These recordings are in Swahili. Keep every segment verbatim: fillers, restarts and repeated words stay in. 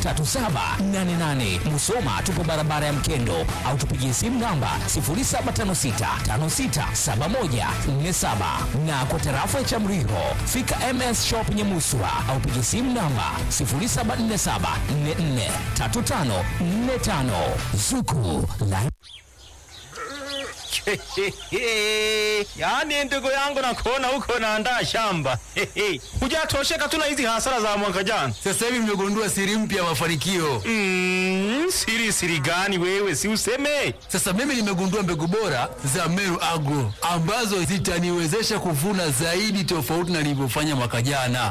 tatu saba nane nane. Musoma tupo barabara ya Mkendo, au tupigie simu namba sifuri saba tano sita tano sita saba moja nne saba. Na kwa tarafa ya Chamriho fika M S Shop Nyamuswa, au pigie simu namba sifuri saba nne saba nne nne tatu tano nne tano. Zuku la yaani ndugu yangu nakuona huko naandaa shamba. Hujatosheka tu na hizi hasara za mwaka jana. Sasa hivi nimegundua siri mpya ya mafanikio. Mm, siri siri gani wewe, si useme? Sasa mimi nimegundua mbegu bora za Meru Agro ambazo zitaniwezesha kuvuna zaidi tofauti na nilivyofanya mwaka jana.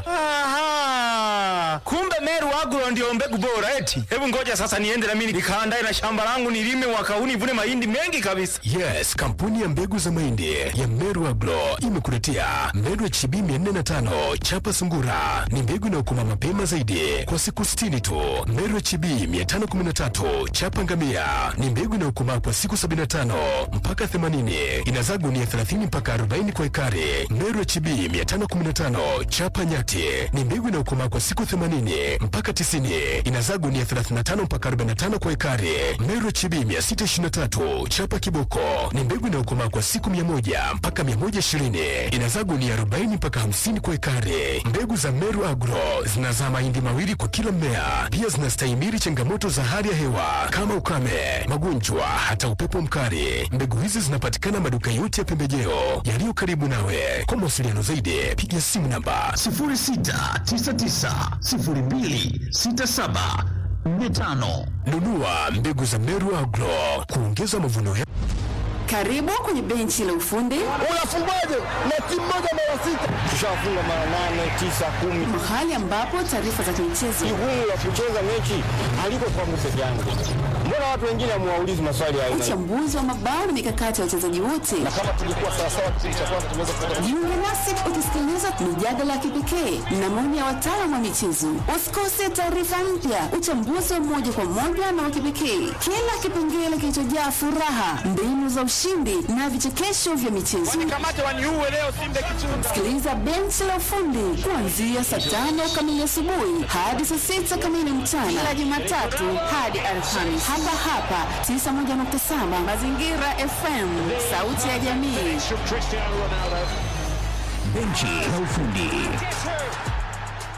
Aha. Kumbe Meru Agro ndio mbegu bora eti. Hebu ngoja sasa niende na mimi nikaandae na shamba langu nilime mwaka huu nivune mahindi mengi kabisa. Yes, kampuni ya mbegu za mahindi ya Meru Agro imekuletea Meru H B mia nne na tano chapa sungura. Ni mbegu inayokoma mapema zaidi kwa siku sitini tu. Meru H B mia tano kumi na tatu chapa ngamia ni mbegu inayokoma kwa siku sabini na tano mpaka themanini. Inazaa gunia thelathini mpaka arobaini kwa ekari. Meru H B mia tano kumi na tano chapa nyati ni mbegu inayokoma kwa siku themanini mpaka tisini. Inazaa gunia thelathini na tano mpaka arobaini na tano kwa ekari. Meru H B mia sita ishirini na tatu chapa kiboko ni mbegu inayokoma kwa siku mia moja mpaka mia moja ishirini. Inazaa gunia arobaini mpaka hamsini kwa ekari. Mbegu za Meru Agro zinazaa mahindi mawili kwa kila mmea. Pia zinastahimili changamoto za hali ya hewa kama ukame, magonjwa, hata upepo mkali. Mbegu hizi zinapatikana maduka yote ya pembejeo yaliyo karibu nawe. Kwa mawasiliano zaidi piga simu namba sifuri sita tisa tisa sifuri mbili sita saba nne tano. Nunua mbegu za Meru Agro kuongeza mavuno ya. Karibu kwenye benchi la ufundi. Unafungaje na timu moja mara sita? Tushafunga mara nane, tisa, kumi. Mahali ambapo taarifa za michezo. Jukumu la kucheza mechi haliko kwangu peke yangu. Mbona watu wengine hamuwaulizi maswali hayo? Uchambuzi wa mabao na mikakati ya wachezaji wote. Na kama tulikuwa sawa sawa kipindi cha kwanza tumeweza kupata. Jiunge nasi ukisikiliza mijadala ya kipekee na maoni ya wataalamu wa michezo. Usikose taarifa mpya, uchambuzi wa moja kwa moja na wa kipekee. Kila kipengele kilichojaa furaha, mbinu za ushindi na vichekesho vya michezo. Wanikamate waniue leo Simba Kichunga. Sikiliza benchi la ufundi kuanzia saa tano kamili asubuhi hadi saa sita kamili mchana, kila Jumatatu hadi Alhamisi, hapa hapa tisa moja nukta saba Mazingira F M, sauti ya jamii. benchi la ufundi.